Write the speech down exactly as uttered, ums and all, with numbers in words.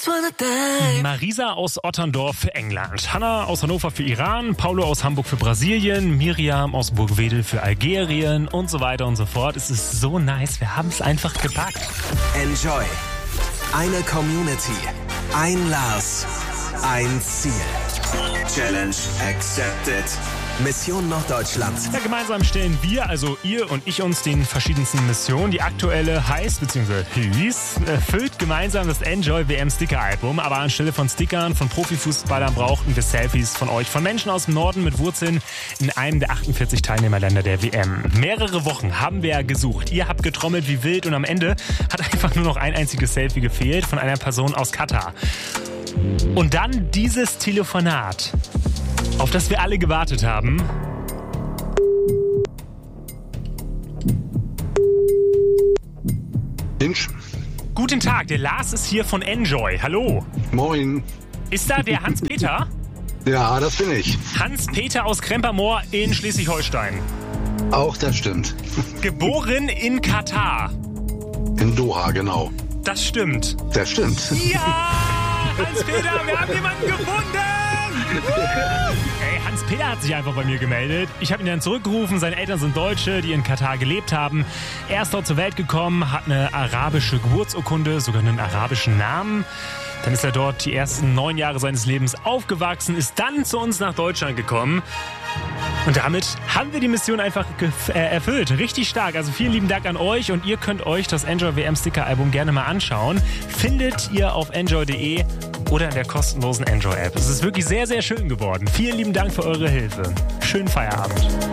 Marisa aus Otterndorf für England, Hanna aus Hannover für Iran, Paulo aus Hamburg für Brasilien, Miriam aus Burgwedel für Algerien und so weiter und so fort. Es ist so nice, wir haben es einfach gepackt. Enjoy. Eine Community. Ein Lars. Ein Ziel. Challenge accepted. Mission Norddeutschland. Ja, gemeinsam stellen wir, also ihr und ich, uns den verschiedensten Missionen. Die aktuelle heißt, beziehungsweise hieß, erfüllt gemeinsam das Enjoy W M Sticker-Album. Aber anstelle von Stickern von Profifußballern brauchten wir Selfies von euch, von Menschen aus dem Norden mit Wurzeln in einem der achtundvierzig Teilnehmerländer der W M. Mehrere Wochen haben wir ja gesucht. Ihr habt getrommelt wie wild und am Ende hat einfach nur noch ein einziges Selfie gefehlt von einer Person aus Katar. Und dann dieses Telefonat, auf das wir alle gewartet haben. Mensch. Guten Tag, der Lars ist hier von Enjoy. Hallo. Moin. Ist da der Hans-Peter? Ja, das bin ich. Hans-Peter aus Krempermoor in Schleswig-Holstein. Auch das stimmt. Geboren in Katar. In Doha, genau. Das stimmt. Das stimmt. Ja! Hans-Peter, wir haben jemanden gefunden! Ey, Hans-Peter hat sich einfach bei mir gemeldet. Ich habe ihn dann zurückgerufen. Seine Eltern sind Deutsche, die in Katar gelebt haben. Er ist dort zur Welt gekommen, hat eine arabische Geburtsurkunde, sogar einen arabischen Namen. Dann ist er dort die ersten neun Jahre seines Lebens aufgewachsen, ist dann zu uns nach Deutschland gekommen. Und damit haben wir die Mission einfach gef- äh, erfüllt. Richtig stark. Also vielen lieben Dank an euch und ihr könnt euch das Enjoy W M Sticker Album gerne mal anschauen. Findet ihr auf enjoy punkt de oder in der kostenlosen Enjoy App. Es ist wirklich sehr, sehr schön geworden. Vielen lieben Dank für eure Hilfe. Schönen Feierabend.